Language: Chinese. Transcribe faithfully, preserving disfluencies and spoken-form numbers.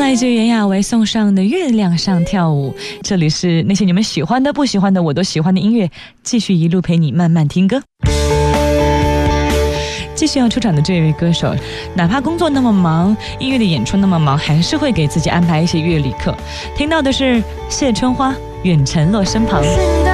来自袁娅维送上的《月亮上跳舞》，这里是那些你们喜欢的不喜欢的我都喜欢的音乐，继续一路陪你慢慢听歌。继续要出场的这位歌手，哪怕工作那么忙，音乐的演出那么忙，还是会给自己安排一些乐理课。听到的是谢春花《远尘落身旁》。